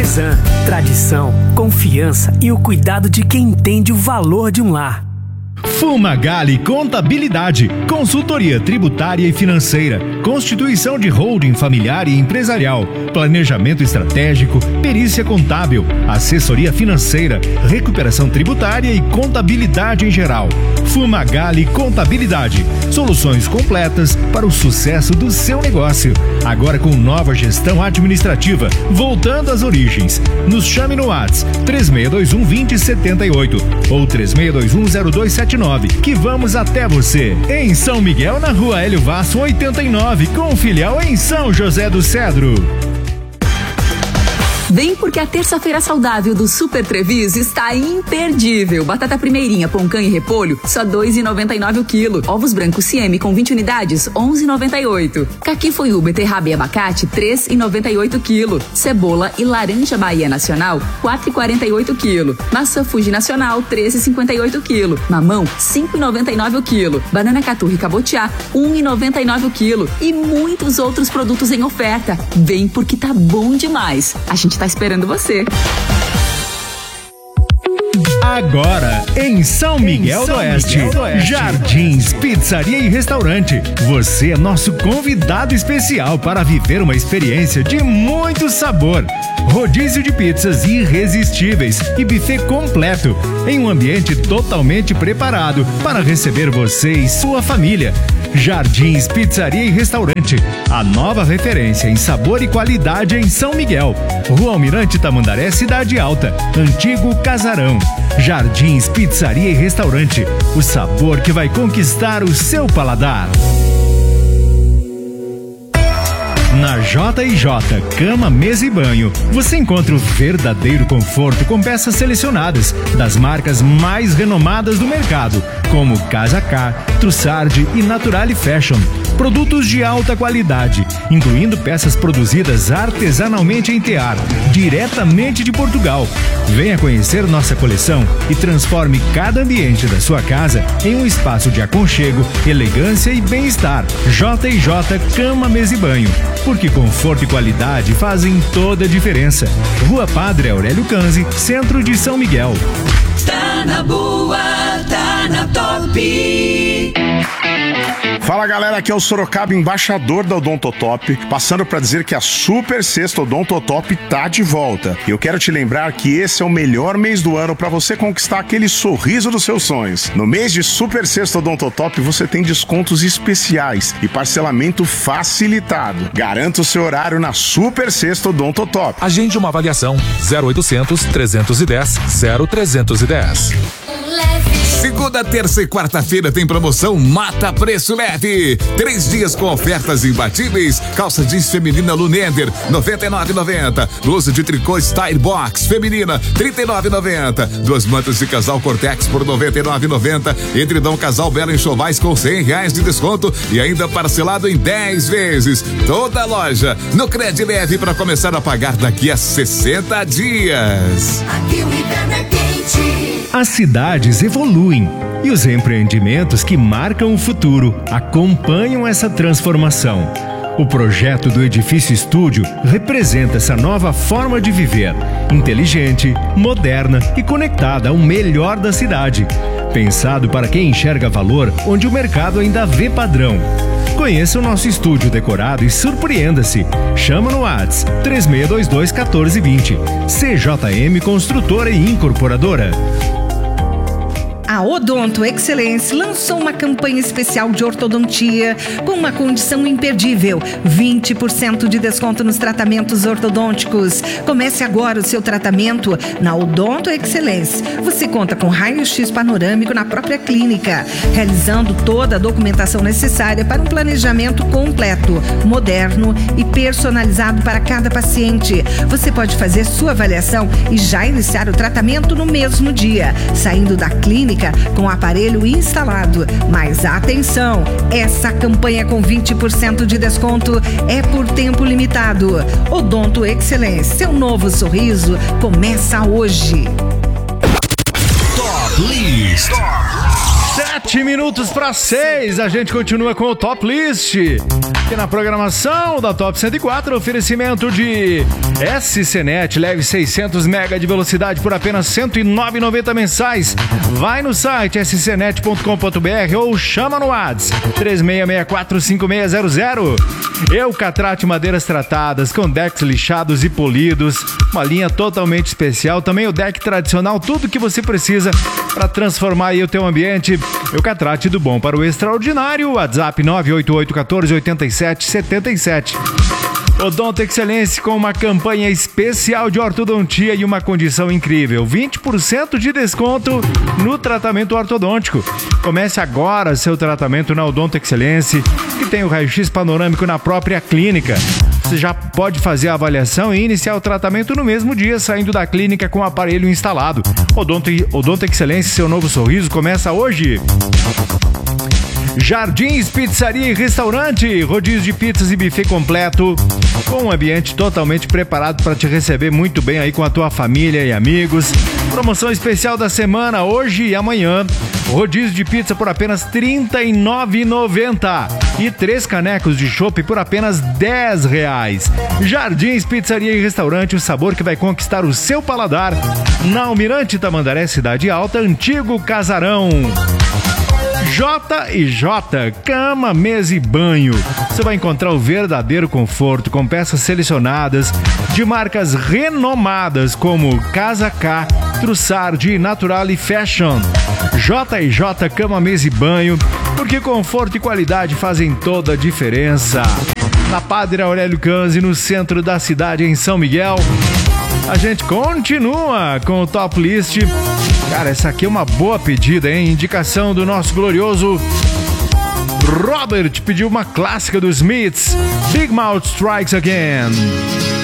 Coesan, tradição, confiança e o cuidado de quem entende o valor de um lar. Fumagalli Contabilidade, consultoria tributária e financeira, constituição de holding familiar e empresarial, planejamento estratégico, perícia contábil, assessoria financeira, recuperação tributária e contabilidade em geral. Fumagalli Contabilidade, soluções completas para o sucesso do seu negócio. Agora com nova gestão administrativa, voltando às origens. Nos chame no WhatsApp 3621-2078 ou 3621-0279, que vamos até você. Em São Miguel, na Rua Hélio Vasso 89, com filial em São José do Cedro. Vem porque a terça-feira saudável do Super Treviso está imperdível. Batata primeirinha, poncã e repolho, só R$ 2,99 o quilo. Ovos brancos Sieme com 20 unidades, R$ 11,98. Caqui foiú, beterraba e abacate, R$ 3,98 o quilo. Cebola e laranja Bahia Nacional, R$ 4,48 o quilo. Maçã Fuji Nacional, R$ 13,58 o quilo. Mamão, R$ 5,99 o quilo. Banana caturra e cabotiá, R$ 1,99 o quilo. E muitos outros produtos em oferta. Vem porque tá bom demais. A gente tá esperando você. Agora, em São Miguel do Oeste, Jardins Pizzaria e Restaurante. Você é nosso convidado especial para viver uma experiência de muito sabor. Rodízio de pizzas irresistíveis e buffet completo, em um ambiente totalmente preparado para receber você e sua família. Jardins Pizzaria e Restaurante, a nova referência em sabor e qualidade em São Miguel. Rua Almirante Tamandaré, Cidade Alta, Antigo Casarão. Jardins Pizzaria e Restaurante, o sabor que vai conquistar o seu paladar. Na J&J Cama, Mesa e Banho, você encontra o verdadeiro conforto com peças selecionadas das marcas mais renomadas do mercado, como Casa K, Trussardi e Naturale Fashion. Produtos de alta qualidade, incluindo peças produzidas artesanalmente em tear, diretamente de Portugal. Venha conhecer nossa coleção e transforme cada ambiente da sua casa em um espaço de aconchego, elegância e bem-estar. J&J Cama, Mesa e Banho, porque conforto e qualidade fazem toda a diferença. Rua Padre Aurélio Canzi, centro de São Miguel. Tá na boa, tá na top. Fala galera, aqui é o Sorocaba, embaixador da Odontotop, passando para dizer que a Super Sexta Odontotop tá de volta. E eu quero te lembrar que esse é o melhor mês do ano para você conquistar aquele sorriso dos seus sonhos. No mês de Super Sexta Odontotop você tem descontos especiais e parcelamento facilitado. Garanta o seu horário na Super Sexta Odontotop. Agende uma avaliação 0800 310 0310. Segunda, terça e quarta-feira tem promoção Mata Preço Leve. 3 dias com ofertas imbatíveis. Calça jeans feminina Lunender, R$ 99,90. Blusa de tricô Style Box feminina, R$ 39,90. 2 mantas de casal Cortex por R$ 99,90. Edredom casal Belo Enxovais com R$100 de desconto e ainda parcelado em 10 vezes. Toda a loja no Cred Leve para começar a pagar daqui a 60 dias. Aqui o inverno é quente. As cidades evoluem e os empreendimentos que marcam o futuro acompanham essa transformação. O projeto do Edifício Estúdio representa essa nova forma de viver, inteligente, moderna e conectada ao melhor da cidade. Pensado para quem enxerga valor onde o mercado ainda vê padrão. Conheça o nosso estúdio decorado e surpreenda-se. Chama no WhatsApp 3622-1420. CJM Construtora e Incorporadora. A Odonto Excellence lançou uma campanha especial de ortodontia com uma condição imperdível: 20% de desconto nos tratamentos ortodônticos. Comece agora o seu tratamento na Odonto Excellence. Você conta com raio-x panorâmico na própria clínica, realizando toda a documentação necessária para um planejamento completo, moderno e personalizado para cada paciente. Você pode fazer sua avaliação e já iniciar o tratamento no mesmo dia, saindo da clínica com o aparelho instalado. Mas atenção, essa campanha com 20% de desconto é por tempo limitado. Odonto Excellence, seu novo sorriso começa hoje. Top List. 7 minutos para 6, a gente continua com o Top List. Aqui na programação da Top 104, oferecimento de SCNet, leve 600 MB de velocidade por apenas R$ 109,90 mensais. Vai no site scnet.com.br ou chama no WhatsApp 36645600. Eucatrate Madeiras Tratadas, com decks lixados e polidos, uma linha totalmente especial. Também o deck tradicional, tudo que você precisa para transformar aí o teu ambiente. Eucatrate, do bom para o extraordinário. WhatsApp 988148777. Odonto Excelência, com uma campanha especial de ortodontia e uma condição incrível. 20% de desconto no tratamento ortodôntico. Comece agora seu tratamento na Odonto Excelência, que tem o raio-x panorâmico na própria clínica. Você já pode fazer a avaliação e iniciar o tratamento no mesmo dia, saindo da clínica com o aparelho instalado. Odonto Excelência, seu novo sorriso começa hoje. Jardins Pizzaria e Restaurante, rodízio de pizzas e buffet completo, com um ambiente totalmente preparado para te receber muito bem aí com a tua família e amigos. Promoção especial da semana, hoje e amanhã, rodízio de pizza por apenas R$ 39,90 e 3 canecos de chopp por apenas R$ 10. Jardins Pizzaria e Restaurante, o sabor que vai conquistar o seu paladar, na Almirante Tamandaré, Cidade Alta, antigo casarão. J&J, cama, mesa e banho. Você vai encontrar o verdadeiro conforto com peças selecionadas de marcas renomadas como Casa K, Trussardi, Natural e Fashion. J&J, cama, mesa e banho, porque conforto e qualidade fazem toda a diferença. Na Padre Aurélio Canzi, no centro da cidade, em São Miguel. A gente continua com o Top List. Cara, essa aqui é uma boa pedida, hein? Indicação do nosso glorioso Robert, pediu uma clássica dos Smiths, Big Mouth Strikes Again.